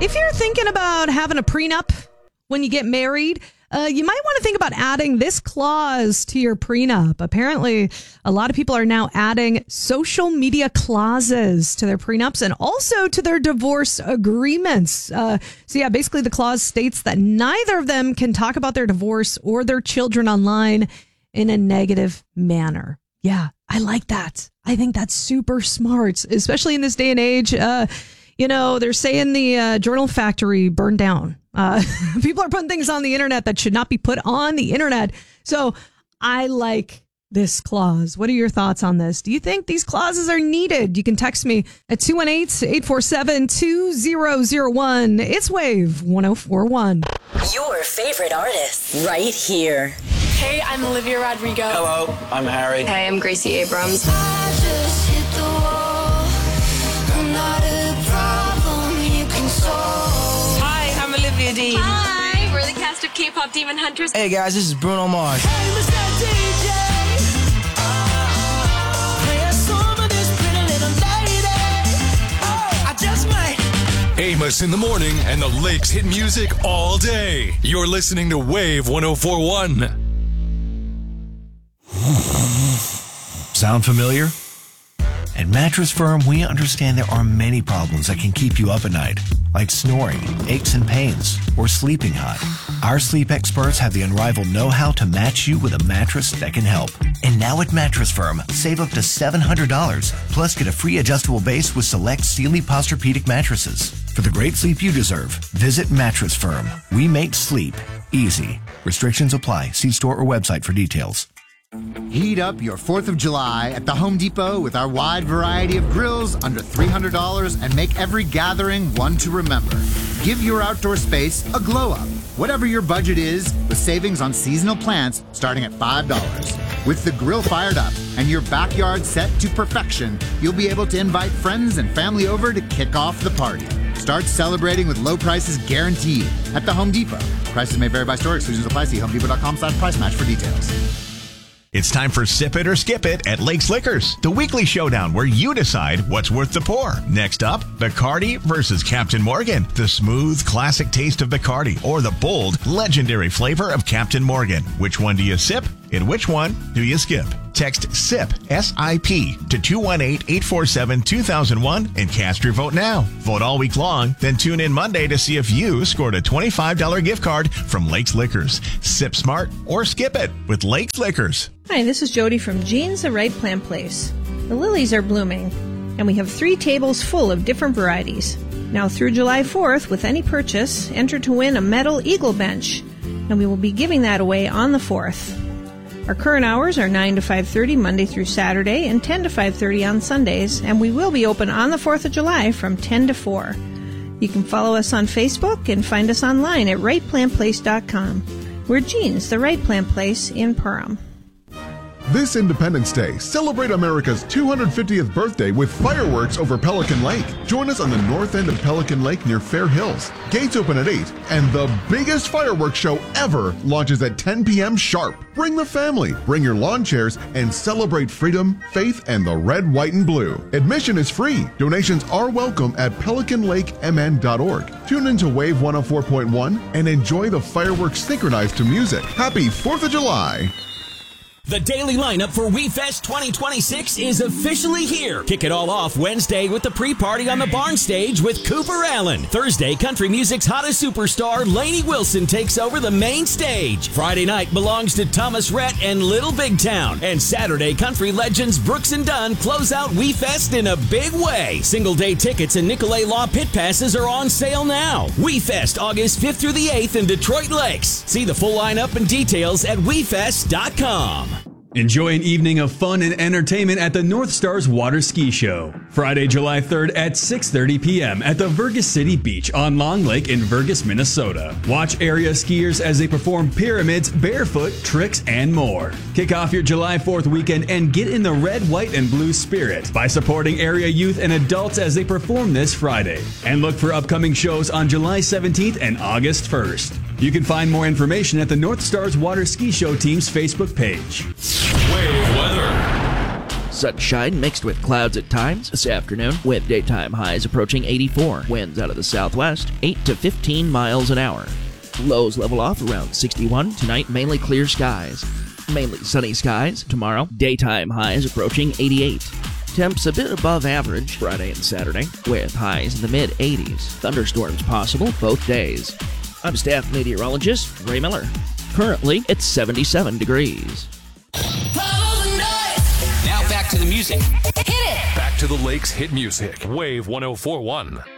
If you're thinking about having a prenup when you get married, you might want to think about adding this clause to your prenup. Apparently, a lot of people are now adding social media clauses to their prenups and also to their divorce agreements. Basically the clause states that neither of them can talk about their divorce or their children online in a negative manner. Yeah, I like that. I think that's super smart, especially in this day and age. They're saying the Journal Factory burned down. People are putting things on the internet that should not be put on the internet. So I like this clause. What are your thoughts on this? Do you think these clauses are needed? You can text me at 218-847-2001. It's Wave 1041. Your favorite artists right here. Hey, I'm Olivia Rodrigo. Hello, I'm Harry. Hey, I'm Gracie Abrams. I just hit the wall. I'm not a problem you can solve. Hi, I'm Olivia Dean. Hi, we're the cast of K-pop Demon Hunters. Hey guys, this is Bruno Mars. Hey, Mr. DJ. Play a song of this pretty little lady. I just might. Amos in the morning and the Lakes hit music all day. You're listening to Wave 1041. Sound familiar? At Mattress Firm, we understand there are many problems that can keep you up at night, like snoring, aches and pains, or sleeping hot. Our sleep experts have the unrivaled know-how to match you with a mattress that can help. And now at Mattress Firm, save up to $700, plus get a free adjustable base with select Sealy Posturepedic mattresses. For the great sleep you deserve, visit Mattress Firm. We make sleep easy. Restrictions apply. See store or website for details. Heat up your 4th of July at the Home Depot with our wide variety of grills under $300 and make every gathering one to remember. Give your outdoor space a glow up, whatever your budget is, with savings on seasonal plants starting at $5. With the grill fired up and your backyard set to perfection, you'll be able to invite friends and family over to kick off the party. Start celebrating with low prices guaranteed at the Home Depot. Prices may vary by store. Exclusions apply. See homedepot.com/price match for details. It's time for Sip It or Skip It at Lakes Liquors, the weekly showdown where you decide what's worth the pour. Next up, Bacardi versus Captain Morgan, the smooth, classic taste of Bacardi or the bold, legendary flavor of Captain Morgan. Which one do you sip and which one do you skip? Text SIP, S-I-P, to 218-847-2001 and cast your vote now. Vote all week long, then tune in Monday to see if you scored a $25 gift card from Lakes Liquors. Sip smart or skip it with Lakes Liquors. Hi, this is Jody from Jeans, the Right Plant Place. The lilies are blooming, and we have 3 tables full of different varieties. Now through July 4th, with any purchase, enter to win a metal eagle bench, and we will be giving that away on the 4th. Our current hours are 9 to 5:30 Monday through Saturday and 10 to 5:30 on Sundays, and we will be open on the 4th of July from 10 to 4. You can follow us on Facebook and find us online at rightplantplace.com. We're Jeans, the Right Plant Place in Perham. This Independence Day, celebrate America's 250th birthday with fireworks over Pelican Lake. Join us on the north end of Pelican Lake near Fair Hills. Gates open at 8, and the biggest fireworks show ever launches at 10 p.m. sharp. Bring the family, bring your lawn chairs, and celebrate freedom, faith, and the red, white, and blue. Admission is free. Donations are welcome at pelicanlakemn.org. Tune into Wave 104.1 and enjoy the fireworks synchronized to music. Happy 4th of July! The daily lineup for WeFest 2026 is officially here. Kick it all off Wednesday with the pre-party on the barn stage with Cooper Allen. Thursday, country music's hottest superstar, Lainey Wilson, takes over the main stage. Friday night belongs to Thomas Rhett and Little Big Town. And Saturday, country legends Brooks and Dunn close out WeFest in a big way. Single-day tickets and Nicolay Law pit passes are on sale now. WeFest, August 5th through the 8th in Detroit Lakes. See the full lineup and details at WeFest.com. Enjoy an evening of fun and entertainment at the North Stars Water Ski Show. Friday, July 3rd at 6:30 p.m. at the Vergas City Beach on Long Lake in Vergas, Minnesota. Watch area skiers as they perform pyramids, barefoot, tricks, and more. Kick off your July 4th weekend and get in the red, white, and blue spirit by supporting area youth and adults as they perform this Friday. And look for upcoming shows on July 17th and August 1st. You can find more information at the North Stars Water Ski Show team's Facebook page. Wave weather. Sunshine mixed with clouds at times this afternoon, with daytime highs approaching 84. Winds out of the southwest, 8 to 15 miles an hour. Lows level off around 61. Tonight, mainly clear skies. Mainly sunny skies tomorrow. Daytime highs approaching 88. Temps a bit above average Friday and Saturday, with highs in the mid-80s. Thunderstorms possible both days. I'm staff meteorologist Ray Miller. Currently, it's 77 degrees. Now back to the music. Hit it! Back to the Lakes hit music. Wave 104.1.